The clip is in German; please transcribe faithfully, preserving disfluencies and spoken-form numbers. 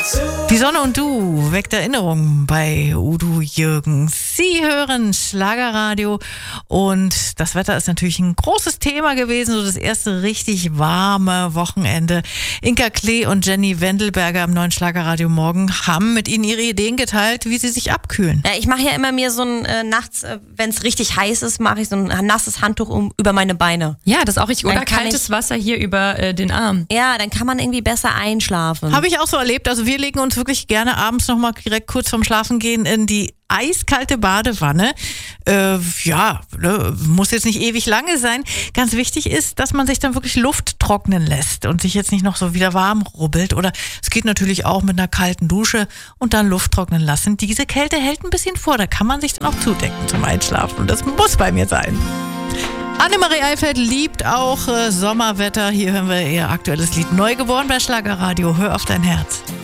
Die Sonne und du weckt Erinnerungen bei Udo Jürgens. Sie hören Schlagerradio und das Wetter ist natürlich ein großes Thema gewesen, so das erste richtig warme Wochenende. Inka Klee und Jenny Wendelberger am neuen Schlagerradio Morgen haben mit Ihnen ihre Ideen geteilt, wie sie sich abkühlen. Ja, ich mache ja immer mir so ein, äh, nachts, äh, wenn es richtig heiß ist, mache ich so ein nasses Handtuch um, über meine Beine. Ja, das ist auch richtig. Oder Dann kann kaltes ich- Wasser hier über äh, den Arm. Ja, dann kann man irgendwie besser einschlafen. Habe ich auch so erlebt. Also wir legen uns wirklich gerne abends nochmal direkt kurz vorm Schlafengehen in die eiskalte Badewanne. Äh, ja, ne, muss jetzt nicht ewig lange sein. Ganz wichtig ist, dass man sich dann wirklich Luft trocknen lässt und sich jetzt nicht noch so wieder warm rubbelt. Oder es geht natürlich auch mit einer kalten Dusche und dann Luft trocknen lassen. Diese Kälte hält ein bisschen vor. Da kann man sich dann auch zudecken zum Einschlafen. Das muss bei mir sein. Annemarie Eifeld liebt auch äh, Sommerwetter. Hier hören wir ihr aktuelles Lied Neu geboren bei Schlagerradio. Hör auf dein Herz.